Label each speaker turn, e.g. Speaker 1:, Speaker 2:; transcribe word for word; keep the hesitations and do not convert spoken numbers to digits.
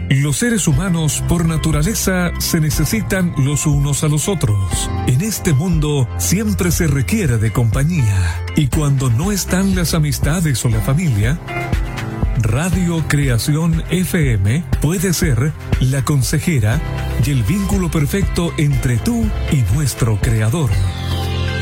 Speaker 1: Los seres humanos, por naturaleza, se necesitan los unos a los otros. En este mundo siempre se requiere de compañía. Y cuando no están las amistades o la familia, Radio Creación F M puede ser la consejera y el vínculo perfecto entre tú y nuestro creador.